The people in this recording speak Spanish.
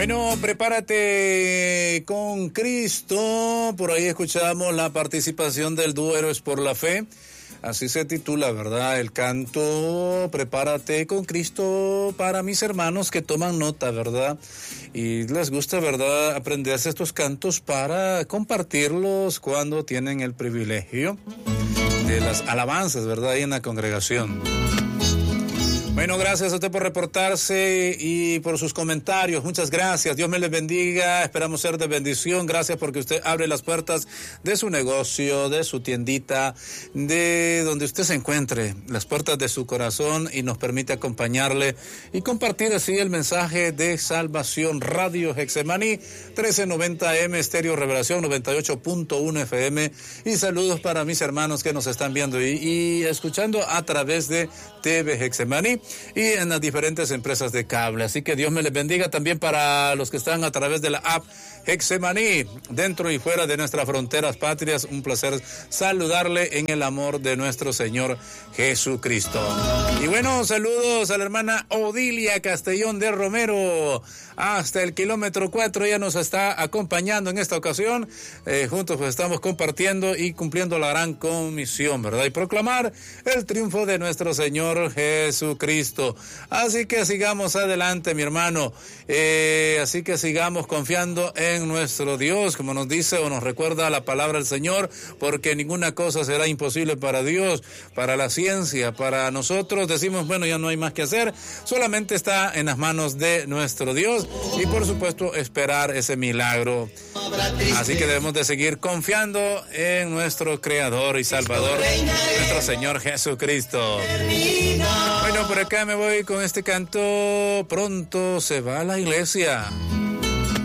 Bueno, prepárate con Cristo. Por ahí escuchamos la participación del dúo Héroes por la Fe. Así se titula, ¿verdad? El canto Prepárate con Cristo para mis hermanos que toman nota, ¿verdad? Y les gusta, ¿verdad?, aprenderse estos cantos para compartirlos cuando tienen el privilegio de las alabanzas, ¿verdad?, ahí en la congregación. Bueno, gracias a usted por reportarse y por sus comentarios. Muchas gracias. Dios me les bendiga. Esperamos ser de bendición. Gracias porque usted abre las puertas de su negocio, de su tiendita, de donde usted se encuentre, las puertas de su corazón, y nos permite acompañarle y compartir así el mensaje de salvación. Radio Getsemaní, 1390M, Estéreo Revelación, 98.1 FM. Y saludos para mis hermanos que nos están viendo y escuchando a través de TV Getsemaní y en las diferentes empresas de cable. Así que Dios me les bendiga. También para los que están a través de la app Getsemaní, dentro y fuera de nuestras fronteras patrias, un placer saludarle en el amor de nuestro Señor Jesucristo. Y bueno, saludos a la hermana Odilia Castellón de Romero, hasta el kilómetro 4, ella nos está acompañando en esta ocasión. Juntos pues estamos compartiendo y cumpliendo la gran comisión, ¿verdad? Y proclamar el triunfo de nuestro Señor Jesucristo. Así que sigamos adelante, mi hermano. Así que sigamos confiando en nuestro Dios, como nos dice o nos recuerda la palabra del Señor, porque ninguna cosa será imposible para Dios, para la ciencia, para nosotros. Decimos, bueno, ya no hay más que hacer, solamente está en las manos de nuestro Dios y por supuesto esperar ese milagro. Así que debemos de seguir confiando en nuestro Creador y Salvador, nuestro Señor Jesucristo. Bueno, por acá me voy con este canto, Pronto se va a la iglesia.